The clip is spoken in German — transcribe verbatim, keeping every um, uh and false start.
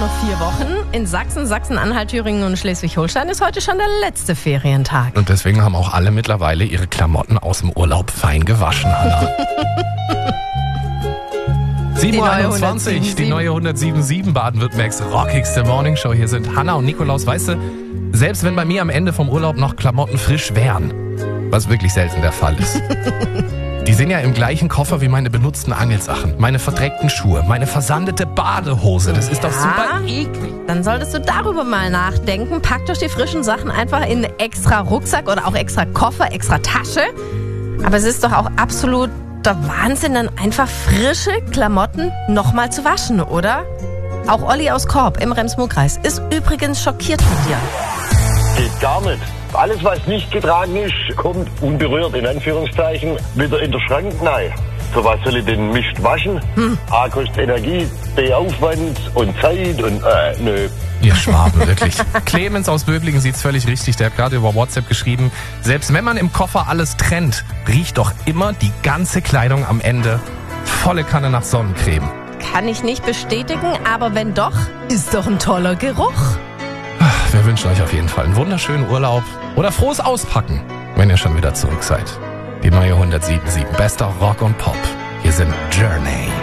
noch vier Wochen. In Sachsen, Sachsen-Anhalt, Thüringen und Schleswig-Holstein ist heute schon der letzte Ferientag. Und deswegen haben auch alle mittlerweile ihre Klamotten aus dem Urlaub fein gewaschen, Hanna. sieben Uhr einundzwanzig, die neue hundertsieben Baden-Württembergs rockigste Morningshow. Hier sind Hanna und Nikolaus. Weißt du, selbst wenn bei mir am Ende vom Urlaub noch Klamotten frisch wären, was wirklich selten der Fall ist, die sind ja im gleichen Koffer wie meine benutzten Angelsachen, meine verdreckten Schuhe, meine versandete Badehose. Das ist Ja? doch super eklig. Dann solltest du darüber mal nachdenken. Pack doch die frischen Sachen einfach in extra Rucksack oder auch extra Koffer, extra Tasche. Aber es ist doch auch absolut der Wahnsinn, dann einfach frische Klamotten nochmal zu waschen, oder? Auch Olli aus Korb im Rems-Murr-Kreis ist übrigens schockiert von dir. Geht gar nicht. Alles, was nicht getragen ist, kommt unberührt, in Anführungszeichen, wieder in den Schrank. Nein. Für was soll ich den Mist waschen? Hm. A, kostet Energie, B, Aufwand und Zeit und äh, nö. Ihr Schwaben, wirklich. Clemens aus Böblingen sieht's völlig richtig. Der hat gerade über WhatsApp geschrieben, selbst wenn man im Koffer alles trennt, riecht doch immer die ganze Kleidung am Ende volle Kanne nach Sonnencreme. Kann ich nicht bestätigen, aber wenn doch, ist doch ein toller Geruch. Wir wünschen euch auf jeden Fall einen wunderschönen Urlaub oder frohes Auspacken, wenn ihr schon wieder zurück seid. Die neue hundertsieben Komma sieben Bester Rock und Pop. Hier sind Journey.